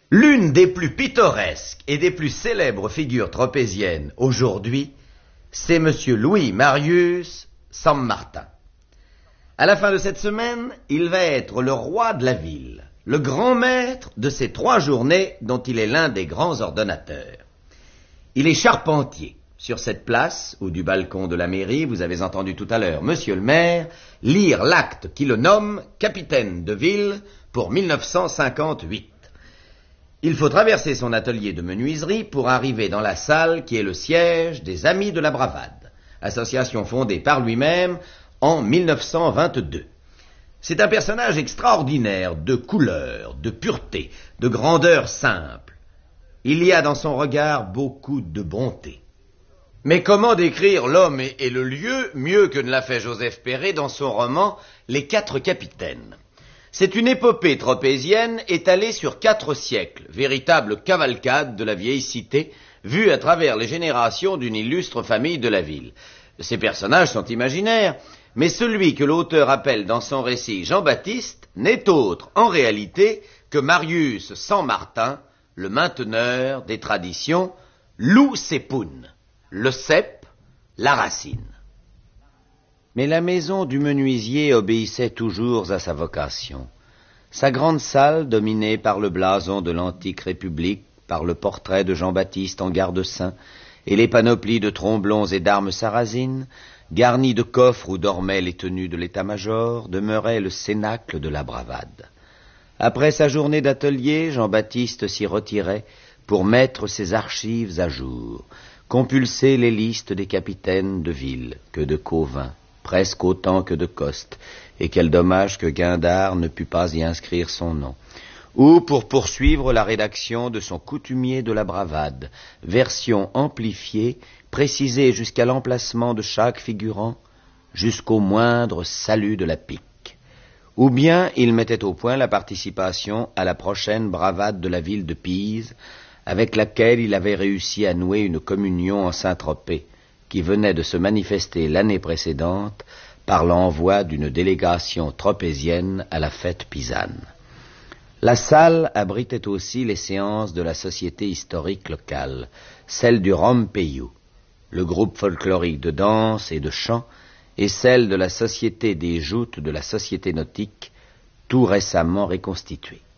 L'une des plus pittoresques et des plus célèbres figures tropéziennes aujourd'hui, c'est Monsieur Louis Marius Sammartin. À la fin de cette semaine, il va être le roi de la ville, le grand maître de ces 3 journées dont il est l'un des grands ordonnateurs. Il est charpentier. Sur cette place, ou du balcon de la mairie, vous avez entendu tout à l'heure Monsieur le maire lire l'acte qui le nomme capitaine de ville pour 1958. Il faut traverser son atelier de menuiserie pour arriver dans la salle qui est le siège des Amis de la Bravade, association fondée par lui-même en 1922. C'est un personnage extraordinaire de couleur, de pureté, de grandeur simple. Il y a dans son regard beaucoup de bonté. Mais comment décrire l'homme et le lieu mieux que ne l'a fait Joseph Perret dans son roman Les 4 capitaines? C'est une épopée tropézienne étalée sur 4 siècles, véritable cavalcade de la vieille cité, vue à travers les générations d'une illustre famille de la ville. Ces personnages sont imaginaires, mais celui que l'auteur appelle dans son récit Jean-Baptiste n'est autre, en réalité, que Marius Sammartin, le mainteneur des traditions, Lou Sepoun, le cep, la racine. Mais la maison du menuisier obéissait toujours à sa vocation. Sa grande salle, dominée par le blason de l'antique République, par le portrait de Jean-Baptiste en garde-saint, et les panoplies de tromblons et d'armes sarrasines, garnies de coffres où dormaient les tenues de l'état-major, demeurait le cénacle de la bravade. Après sa journée d'atelier, Jean-Baptiste s'y retirait pour mettre ses archives à jour, compulser les listes des capitaines de ville, que de Cauvin, presque autant que de Coste, et quel dommage que Guindard ne put pas y inscrire son nom, ou pour poursuivre la rédaction de son coutumier de la bravade, version amplifiée, précisée jusqu'à l'emplacement de chaque figurant, jusqu'au moindre salut de la pique. Ou bien il mettait au point la participation à la prochaine bravade de la ville de Pise, avec laquelle il avait réussi à nouer une communion en Saint-Tropez, qui venait de se manifester l'année précédente par l'envoi d'une délégation tropézienne à la fête pisane. La salle abritait aussi les séances de la société historique locale, celle du Rompeyou, le groupe folklorique de danse et de chant, et celle de la société des joutes de la société nautique, tout récemment reconstituée.